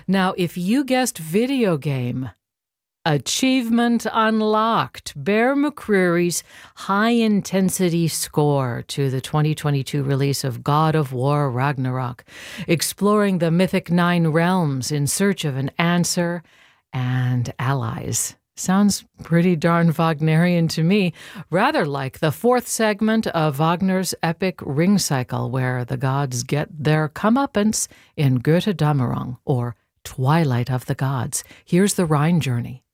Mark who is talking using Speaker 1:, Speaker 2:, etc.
Speaker 1: Now, if you guessed video game, achievement unlocked. Bear McCreary's high-intensity score to the 2022 release of God of War Ragnarok, exploring the mythic 9 realms in search of an answer and allies. Sounds pretty darn Wagnerian to me, rather like the 4th segment of Wagner's epic Ring Cycle, where the gods get their comeuppance in Götterdämmerung, or Twilight of the Gods. Here's the Rhine journey.